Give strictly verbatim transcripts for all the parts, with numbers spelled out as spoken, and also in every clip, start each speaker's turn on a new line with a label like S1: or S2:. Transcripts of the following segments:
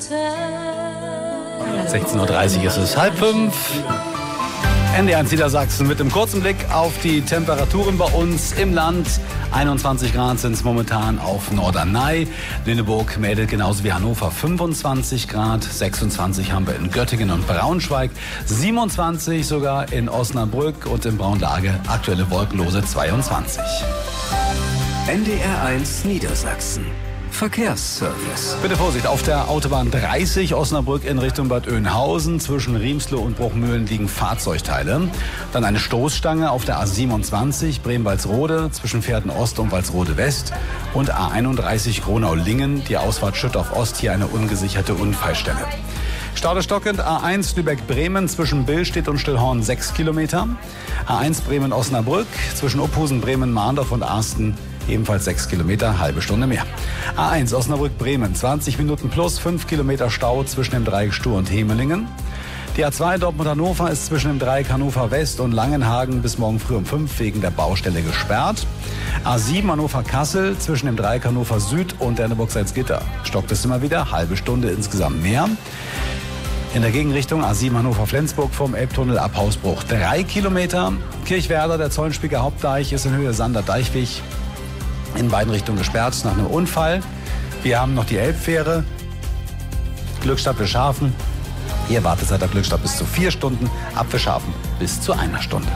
S1: sechzehn Uhr dreißig ist es, halb fünf. N D R eins Niedersachsen mit einem kurzen Blick auf die Temperaturen bei uns im Land. einundzwanzig Grad sind es momentan auf Norderney. Lüneburg meldet genauso wie Hannover fünfundzwanzig Grad. sechsundzwanzig haben wir in Göttingen und Braunschweig. siebenundzwanzig sogar in Osnabrück und in Braunlage aktuelle wolkenlose zweiundzwanzig.
S2: N D R eins Niedersachsen. Verkehrsservice.
S1: Bitte Vorsicht, auf der Autobahn dreißig Osnabrück in Richtung Bad Oeynhausen. Zwischen Riemsloh und Bruchmühlen liegen Fahrzeugteile. Dann eine Stoßstange auf der A siebenundzwanzig Bremen-Walsrode zwischen Pferden Ost und Walsrode West. Und A einunddreißig Gronau-Lingen, die Ausfahrt Schüttorf Ost, hier eine ungesicherte Unfallstelle. Stau stockend A eins Lübeck-Bremen zwischen Billstedt und Stillhorn sechs Kilometer. A eins Bremen-Osnabrück zwischen Uphusen, Bremen, Mahndorf und Arsten ebenfalls sechs Kilometer, halbe Stunde mehr. A eins Osnabrück-Bremen, zwanzig Minuten plus, fünf Kilometer Stau zwischen dem Dreieck Stur und Hemelingen. Die A zwei Dortmund-Hannover ist zwischen dem Dreieck Hannover West und Langenhagen bis morgen früh um fünf wegen der Baustelle gesperrt. A sieben Hannover-Kassel zwischen dem Dreieck Hannover Süd und Derneburg-Salzgitter. Stockt es immer wieder, halbe Stunde insgesamt mehr. In der Gegenrichtung A sieben Hannover-Flensburg vom Elbtunnel ab Hausbruch drei Kilometer. Kirchwerder, der Zollenspieker Hauptdeich ist in Höhe Sander-Deichweg in beiden Richtungen gesperrt nach einem Unfall. Wir haben noch die Elbfähre, Glückstadt Wischhafen. Hier Wartezeit ab Glückstadt bis zu vier Stunden, ab Wischhafen bis zu einer Stunde.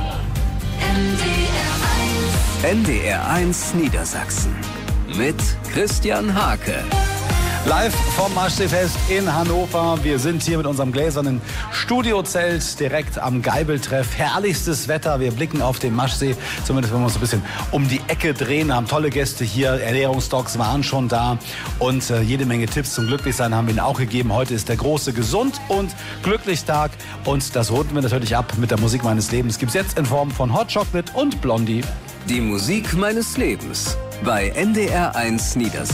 S2: N D R eins Niedersachsen mit Christian Hake.
S1: Live vom Maschseefest in Hannover. Wir sind hier mit unserem gläsernen Studiozelt direkt am Geibeltreff. Herrlichstes Wetter. Wir blicken auf den Maschsee. Zumindest wenn wir uns ein bisschen um die Ecke drehen. Haben tolle Gäste hier. Ernährungsdocs waren schon da. Und äh, jede Menge Tipps zum Glücklichsein haben wir Ihnen auch gegeben. Heute ist der große Gesund- und Glücklichstag. Und das runden wir natürlich ab mit der Musik meines Lebens. Gibt's jetzt in Form von Hot Chocolate und Blondie.
S2: Die Musik meines Lebens bei N D R eins Niedersachsen.